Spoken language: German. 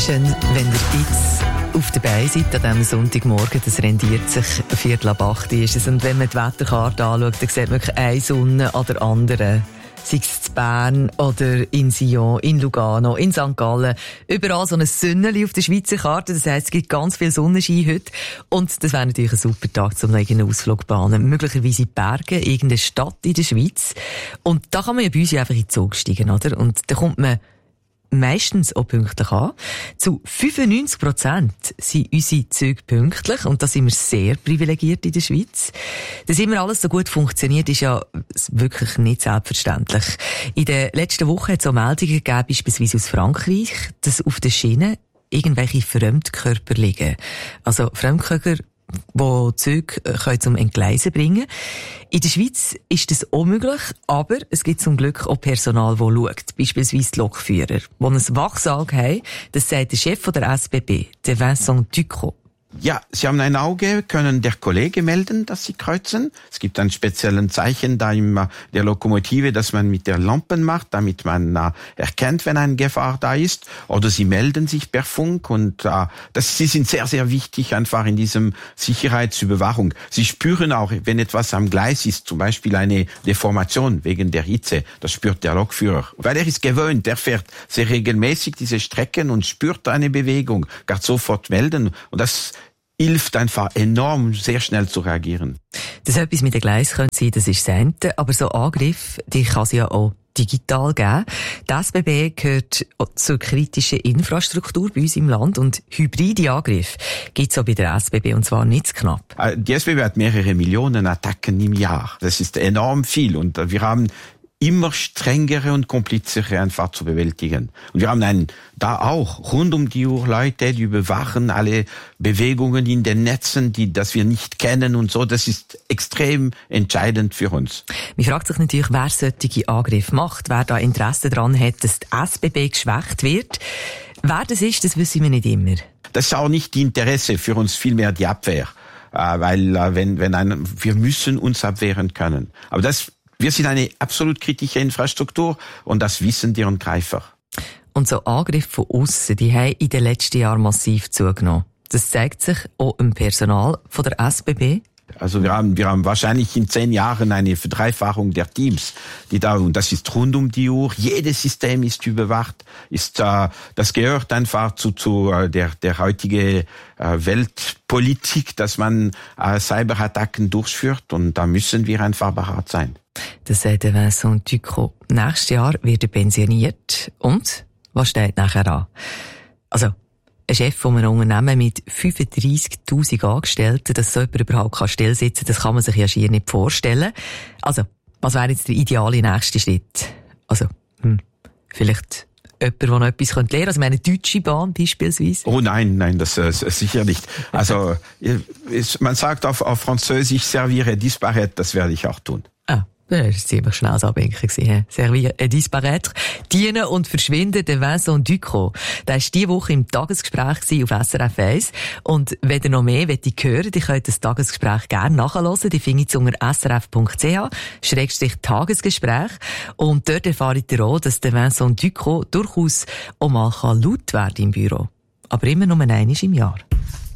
Schön, wenn ihr jetzt auf der Beine seid an diesem Sonntagmorgen. Das rendiert sich 7:45 ist es. Und wenn man die Wetterkarte anschaut, dann sieht man wirklich eine Sonne an der anderen. Sei es in Bern oder in Sion, in Lugano, in St. Gallen. Überall so ein Sünneli auf der Schweizer Karte. Das heisst, es gibt ganz viel Sonnenschein heute. Und das wäre natürlich ein super Tag, um einen Ausflug zu planen. Möglicherweise in die Berge, irgendeine Stadt in der Schweiz. Und da kann man ja bei uns einfach in den Zug steigen, oder? Und da kommt man meistens auch pünktlich an. Zu 95% sind unsere Züge pünktlich und da sind wir sehr privilegiert in der Schweiz. Dass immer alles so gut funktioniert, ist ja wirklich nicht selbstverständlich. In den letzten Wochen hat es auch Meldungen gegeben, beispielsweise aus Frankreich, dass auf den Schienen irgendwelche Fremdkörper liegen. Also Fremdkörper, die Züge zum Entgleisen bringen. In der Schweiz ist das unmöglich, aber es gibt zum Glück auch Personal, das schaut. Beispielsweise die Lokführer, die ein Wachsauge haben. Das sagt der Chef der SBB, der Vincent Ducrot. Ja, Sie haben ein Auge, können der Kollege melden, dass Sie kreuzen. Es gibt einen speziellen Zeichen da in der Lokomotive, das man mit der Lampe macht, damit man erkennt, wenn eine Gefahr da ist. Oder Sie melden sich per Funk und Sie sind sehr, sehr wichtig einfach in diesem Sicherheitsüberwachung. Sie spüren auch, wenn etwas am Gleis ist, zum Beispiel eine Deformation wegen der Hitze, das spürt der Lokführer. Weil er ist gewöhnt, er fährt sehr regelmäßig diese Strecken und spürt eine Bewegung, kann sofort melden und das hilft einfach enorm, sehr schnell zu reagieren. Dass etwas mit dem Gleis könnte sein, das ist das eine, aber so Angriffe, die kann es ja auch digital geben. Die SBB gehört zur kritischen Infrastruktur bei uns im Land und hybride Angriffe gibt es auch bei der SBB und zwar nicht zu knapp. Die SBB hat mehrere Millionen Attacken im Jahr. Das ist enorm viel und wir haben immer strengere und komplizere einfach zu bewältigen. Und wir haben da auch rund um die Uhr Leute, die überwachen alle Bewegungen in den Netzen, das wir nicht kennen und so. Das ist extrem entscheidend für uns. Man fragt sich natürlich, wer solche Angriffe macht, wer da Interesse daran hat, dass die SBB geschwächt wird. Wer das ist, das wissen wir nicht immer. Das ist auch nicht die Interesse für uns, vielmehr die Abwehr. Weil wir müssen uns abwehren können. Aber wir sind eine absolut kritische Infrastruktur und das wissen die Angreifer. Und so Angriffe von aussen, die haben in den letzten Jahren massiv zugenommen. Das zeigt sich auch im Personal von der SBB. Also wir haben wahrscheinlich in 10 Jahren eine Verdreifachung der Teams, und das ist rund um die Uhr. Jedes System ist überwacht, das gehört einfach zu der heutigen Weltpolitik, dass man Cyberattacken durchführt und da müssen wir einfach bereit sein. Das sagt Vincent Ducrot. Nächstes Jahr wird er pensioniert. Und was steht nachher an? Also, ein Chef von einem Unternehmen mit 35.000 Angestellten, dass so jemand überhaupt still sitzen kann, das kann man sich ja schier nicht vorstellen. Also, was wäre jetzt der ideale nächste Schritt? Also, vielleicht jemand, der noch etwas lernen könnte. Also, meine Deutsche Bahn beispielsweise. Oh nein, das sicher nicht. Also, man sagt auf Französisch, servire disparaître, das werde ich auch tun. Das war ziemlich schnell das Abwinken. Servir et disparaître. Dienen und verschwinden, der Vincent Ducrot. Der war diese Woche im Tagesgespräch auf SRF 1. Und wenn ihr noch mehr hören wollt, ihr könnt das Tagesgespräch gerne nachhören. Die findet ihr unter srf.ch/Tagesgespräch. Und dort erfahrt ihr auch, dass der Vincent Ducrot durchaus auch mal laut werden im Büro. Aber immer nur einmal im Jahr.